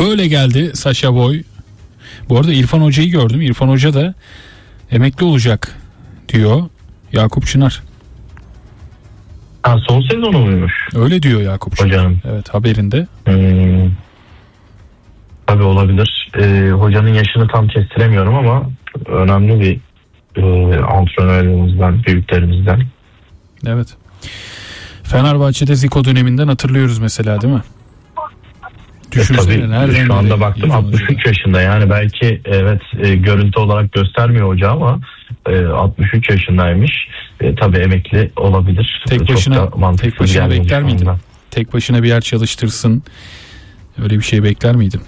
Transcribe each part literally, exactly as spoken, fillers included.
Böyle geldi Sacha Boey. Bu arada İrfan Hoca'yı gördüm. İrfan Hoca da emekli olacak diyor Yakup Çınar. Ha, son sezonu muymuş? Öyle diyor Yakup Çınar. Hocanın. Evet, haberinde. Hmm. Tabii olabilir. Ee, hocanın yaşını tam kestiremiyorum ama önemli bir e, antrenörlerimizden, büyüklerimizden. Evet. Fenerbahçe'de Zico döneminden hatırlıyoruz mesela, değil mi? Düşünsene, Tabii, nereden şu anda nereye baktım İrfan altmış üç Hoca'da. yaşında, yani belki evet e, görüntü olarak göstermiyor hoca ama e, altmış üç yaşındaymış. E, tabii emekli olabilir. Tek başına Çok da mantıksız tek başına gelmiyor bekler şu miydin? anda. Tek başına bir yer çalıştırsın. Öyle bir şey bekler miydin?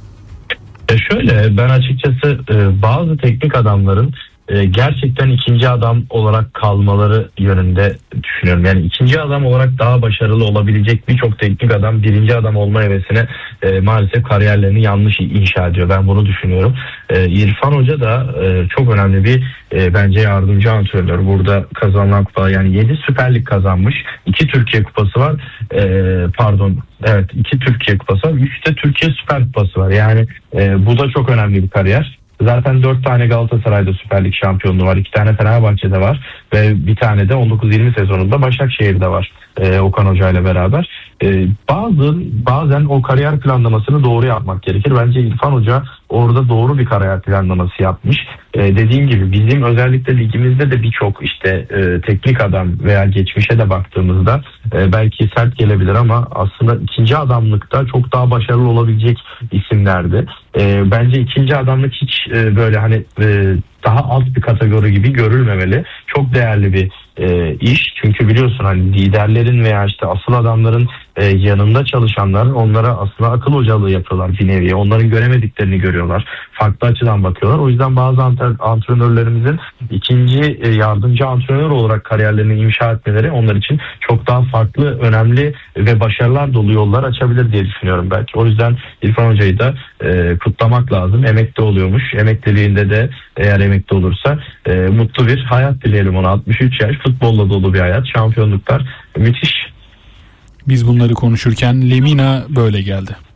E şöyle, ben açıkçası e, bazı teknik adamların e, gerçekten ikinci adam olarak kalmaları yönünde düşünüyorum. Yani ikinci adam olarak daha başarılı olabilecek birçok teknik adam birinci adam olma hevesine e, maalesef kariyerlerini yanlış inşa ediyor. Ben bunu düşünüyorum. E, İrfan Hoca da e, çok önemli bir e, bence yardımcı antrenör. Burada kazanılan kupa, yani yedi Süper Lig kazanmış. iki Türkiye Kupası var. E, pardon. Evet, iki Türkiye Kupası var. üç de Türkiye Süper Kupası var. Yani e, bu da çok önemli bir kariyer. Zaten dört tane Galatasaray'da Süper Lig şampiyonluğu var. iki tane Fenerbahçe'de var. Ve bir tane de on dokuz yirmi sezonunda Başakşehir'de var. E, Okan Hoca ile beraber. E, bazı bazen o kariyer planlamasını doğru yapmak gerekir. Bence İrfan Hoca orada doğru bir kariyer planlaması yapmış. E, dediğim gibi bizim özellikle ligimizde de birçok işte e, teknik adam veya geçmişe de baktığımızda e, belki sert gelebilir ama aslında ikinci adamlıkta çok daha başarılı olabilecek isimlerdi. E, bence ikinci adamlık hiç e, böyle hani e, daha alt bir kategori gibi görülmemeli. Çok değerli bir e, iş. Çünkü biliyorsun hani liderlerin veya işte asıl adamların e, yanında çalışanların onlara aslında akıl hocalığı yapıyorlar bir nevi. Onların göremediklerini görüyorlar. Farklı açıdan bakıyorlar. O yüzden bazı antrenörlerimizin ikinci e, yardımcı antrenör olarak kariyerlerini inşa etmeleri onlar için çok daha farklı, önemli ve başarılar dolu yollar açabilir diye düşünüyorum belki. O yüzden İrfan Hoca'yı da e, kutlamak lazım. Emekli oluyormuş. Emekliliğinde de eğer emekli olursa e, mutlu bir hayat dileyelim ona. altmış üç yaş, futbolla dolu bir hayat, şampiyonluklar, müthiş. Biz bunları konuşurken Lemina böyle geldi.